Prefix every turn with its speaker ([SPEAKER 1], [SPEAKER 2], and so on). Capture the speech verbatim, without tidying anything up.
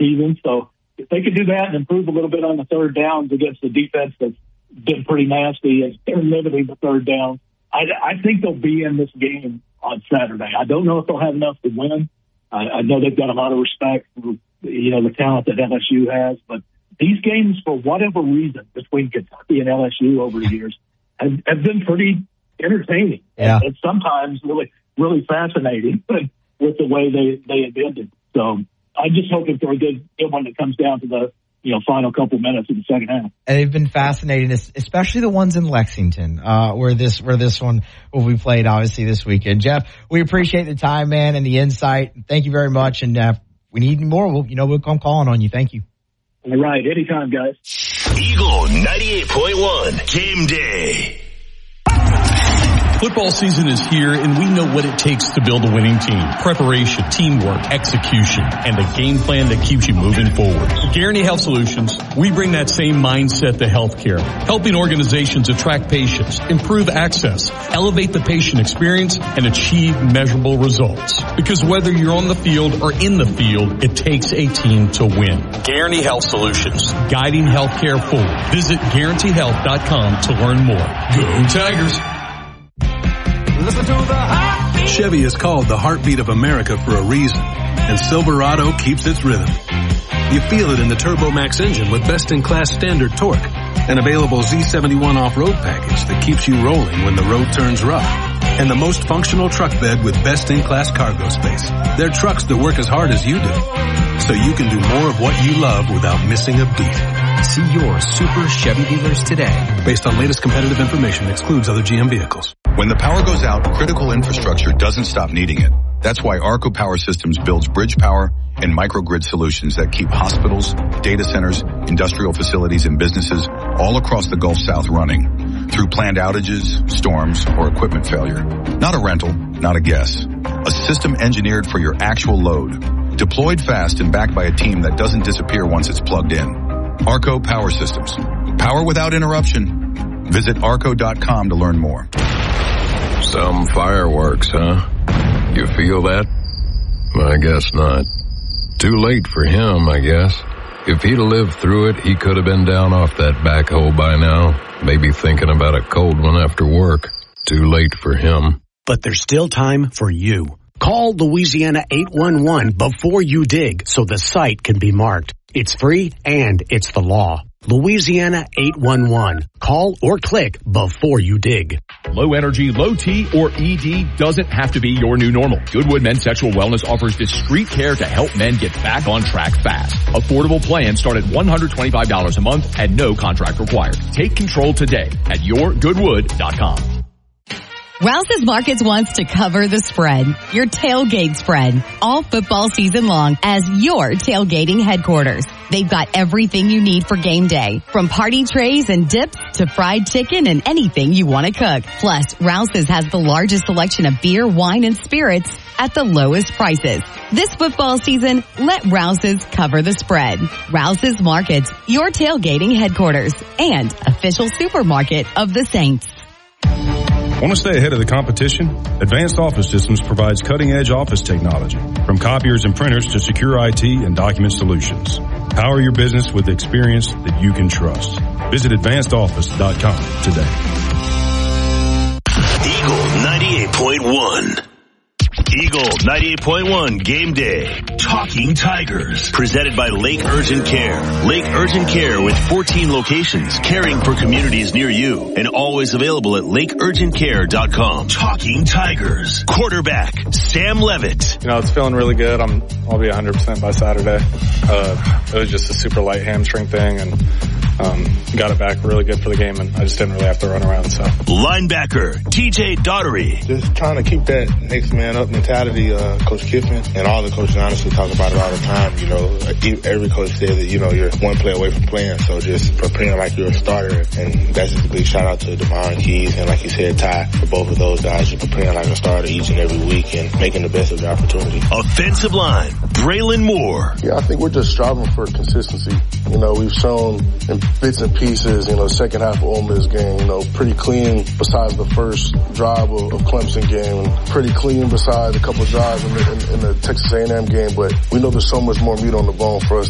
[SPEAKER 1] season. So if they could do that and improve a little bit on the third downs against the defense that's been pretty nasty and they're limiting the third down, I, I think they'll be in this game on Saturday. I don't know if they'll have enough to win. I, I know they've got a lot of respect for, you know, the talent that L S U has, but these games, for whatever reason, between Kentucky and L S U over the years have, have been pretty entertaining
[SPEAKER 2] yeah.
[SPEAKER 1] and, and sometimes really, really fascinating with the way they, they have ended. So I'm just hoping for a good, good one that comes down to the, you know, final couple minutes of the second half.
[SPEAKER 2] And they've been fascinating, especially the ones in Lexington, uh, where this, where this one will be played, obviously, this weekend. Jeff, we appreciate the time, man, and the insight. Thank you very much. And, uh, we need more. We'll, you know, we'll come calling on you. Thank you.
[SPEAKER 1] All right. Anytime, guys.
[SPEAKER 3] Eagle ninety-eight point one Game Day.
[SPEAKER 4] Football season is here, and we know what it takes to build a winning team. Preparation, teamwork, execution, and a game plan that keeps you moving forward. At Guaranty Health Solutions, we bring that same mindset to healthcare, helping organizations attract patients, improve access, elevate the patient experience, and achieve measurable results. Because whether you're on the field or in the field, it takes a team to win. Guaranty Health Solutions, guiding healthcare forward. Visit guaranty health dot com to learn more. Go Tigers!
[SPEAKER 5] Listen to the heartbeat. Chevy is called the heartbeat of America for a reason, and Silverado keeps its rhythm. You feel it in the TurboMax engine with best-in-class standard torque, an available Z seventy-one off-road package that keeps you rolling when the road turns rough, and the most functional truck bed with best-in-class cargo space. They're trucks that work as hard as you do, so you can do more of what you love without missing a beat. See your Super Chevy dealers today. Based on latest competitive information, excludes other G M vehicles.
[SPEAKER 6] When the power goes out, critical infrastructure doesn't stop needing it. That's why Arco Power Systems builds bridge power and microgrid solutions that keep hospitals, data centers, industrial facilities, and businesses all across the Gulf South running through planned outages, storms, or equipment failure. Not a rental, not a guess. A system engineered for your actual load. Deployed fast and backed by a team that doesn't disappear once it's plugged in. Arco Power Systems. Power without interruption. Visit arco dot com to learn more.
[SPEAKER 7] Some fireworks, huh? You feel that? I guess not. Too late for him, I guess. If he'd have lived through it, he could have been down off that backhoe by now, maybe thinking about a cold one after work. Too late for him.
[SPEAKER 8] But there's still time for you. Call Louisiana eight one one before you dig so the site can be marked. It's free and it's the law. Louisiana eight one one. Call or click before you dig.
[SPEAKER 9] Low energy, low T, or E D doesn't have to be your new normal. Goodwood Men's Sexual Wellness offers discreet care to help men get back on track fast. Affordable plans start at one hundred twenty-five dollars a month and no contract required. Take control today at your goodwood dot com.
[SPEAKER 10] Rouse's Markets wants to cover the spread, your tailgate spread, all football season long as your tailgating headquarters. They've got everything you need for game day, from party trays and dips to fried chicken and anything you want to cook. Plus, Rouse's has the largest selection of beer, wine, and spirits at the lowest prices. This football season, let Rouse's cover the spread. Rouse's Markets, your tailgating headquarters and official supermarket of the Saints.
[SPEAKER 11] Want to stay ahead of the competition? Advanced Office Systems provides cutting-edge office technology, from copiers and printers to secure I T and document solutions. Power your business with experience that you can trust. Visit advanced office dot com today.
[SPEAKER 3] Eagle ninety-eight point one. Eagle ninety-eight point one Game Day. Talking Tigers. Presented by Lake Urgent Care. Lake Urgent Care with fourteen locations, caring for communities near you, and always available at lake urgent care dot com. Talking Tigers. Quarterback, Sam Levitt.
[SPEAKER 12] You know, it's feeling really good. I'm, I'll be one hundred percent by Saturday. Uh, it was just a super light hamstring thing, and um, got it back really good for the game, and I just didn't really have to run around. So,
[SPEAKER 3] linebacker, T J Daugherty.
[SPEAKER 13] Just trying to keep that next man up mentality, uh, Coach Kiffin and all the coaches honestly talk about it all the time. You know, every coach says that, you know, you're one play away from playing, so just preparing like you're a starter, and that's just a big shout out to Devon Keys and, like you said, Ty, for both of those guys. You're preparing like a starter each and every week and making the best of the opportunity.
[SPEAKER 3] Offensive line, Braylon Moore.
[SPEAKER 14] Yeah, I think we're just striving for consistency. You know, we've shown in bits and pieces, you know, second half of Ole Miss game, you know, pretty clean besides the first drive of, of Clemson game, and pretty clean besides a couple of drives in the, in, in the Texas A and M game, but we know there's so much more meat on the bone for us